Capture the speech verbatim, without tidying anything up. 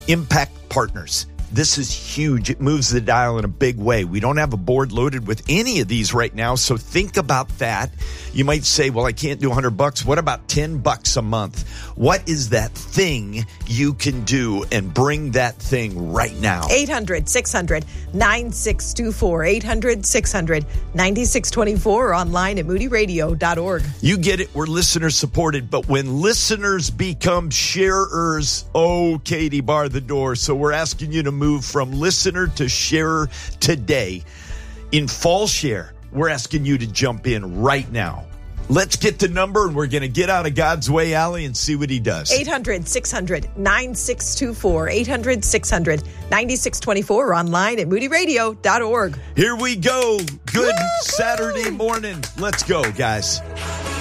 Impact Partners. This is huge. It moves the dial in a big way. We don't have a board loaded with any of these right now, so think about that. You might say, well, I can't do one hundred bucks. What about ten bucks a month? What is that thing you can do and bring that thing right now? eight hundred, six hundred, nine six two four. eight hundred, six hundred, nine six two four or online at moody radio dot org. You get it. We're listener supported, but when listeners become sharers, oh, Katie, bar the door. So we're asking you to move from listener to sharer today. In Fall Share, we're asking you to jump in right now. Let's get the number, and we're going to get out of God's way, Allie, and see what he does. eight hundred, six hundred, nine six two four. eight hundred, six hundred, nine six two four or online at moody radio dot org. Here we go. Good Woo-hoo! Saturday morning. Let's go, guys.